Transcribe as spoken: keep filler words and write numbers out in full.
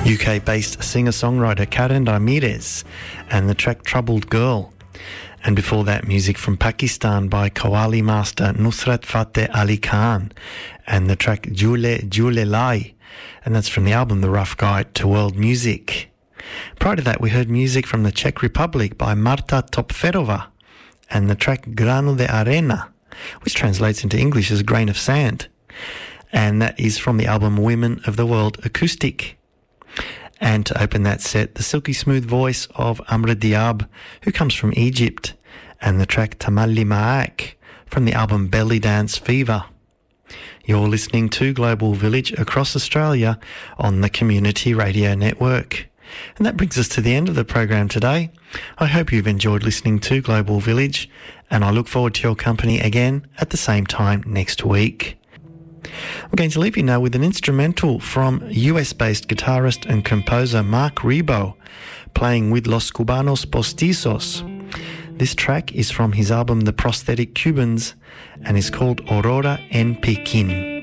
U K-based singer-songwriter Karen Ramirez and the track Troubled Girl. And before that, music from Pakistan by Qawwali master Nusrat Fateh Ali Khan and the track Jule Jule Lai, and that's from the album The Rough Guide to World Music. Prior to that, we heard music from the Czech Republic by Marta Topferova and the track Grano de Arena, which translates into English as Grain of Sand. And that is from the album Women of the World Acoustic. And to open that set, the silky smooth voice of Amra Diab, who comes from Egypt, and the track Tamalli Ma'ak from the album Belly Dance Fever. You're listening to Global Village across Australia on the Community Radio Network. And that brings us to the end of the program today. I hope you've enjoyed listening to Global Village, and I look forward to your company again at the same time next week. I'm going to leave you now with an instrumental from U S-based guitarist and composer Mark Rebo, playing with Los Cubanos Postizos. This track is from his album The Prosthetic Cubans and is called Aurora en Pekin.